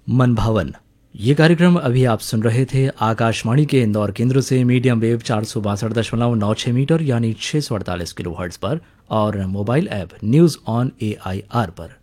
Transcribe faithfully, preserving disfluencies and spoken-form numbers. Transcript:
मन भावन। ये कार्यक्रम अभी आप सुन रहे थे आकाशवाणी के इंदौर केंद्र से मीडियम वेव चार सौ बासठ दशमलव नौ छः मीटर यानी छः सौ अड़तालीस किलो हर्ट्ज पर और mobile app news on A I R पर।